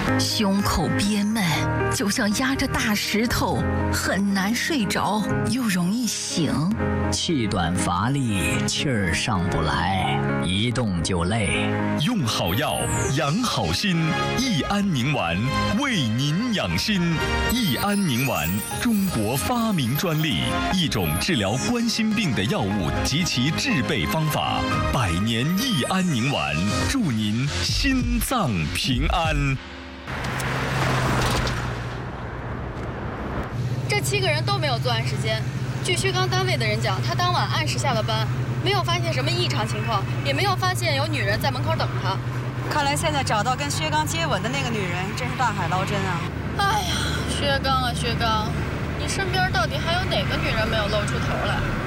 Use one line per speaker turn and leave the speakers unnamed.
胸口憋闷，就像压着大石头，很难睡着，又容易醒。
气短乏力，气儿上不来，一动就累。
用好药，养好心，益安宁丸为您养心。益安宁丸，中国发明专利，一种治疗冠心病的药物及其制备方法。100年益安宁丸，祝您心脏平安。
这7个人都没有作案时间。据薛刚单位的人讲，他当晚按时下了班，没有发现什么异常情况，也没有发现有女人在门口等他。
看来现在找到跟薛刚接吻的那个女人，真是大海捞针啊！
哎呀，薛刚啊，薛刚，你身边到底还有哪个女人没有露出头来？